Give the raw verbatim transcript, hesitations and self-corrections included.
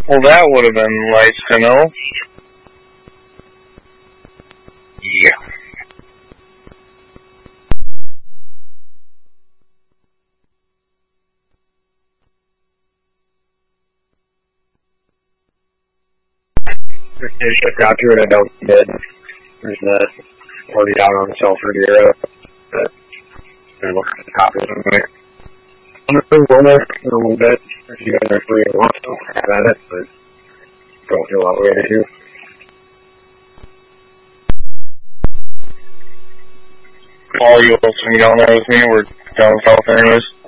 Well, that would have been nice to know. Yeah. There's shift out to it, I don't bid. There's the already out on sale for the era. But I'm looking at the copies of it. I'm going to roll there in a little bit. If you guys are free and want to have at it, but don't feel obligated to. Paul, you will swing down there with me. We're down south anyways.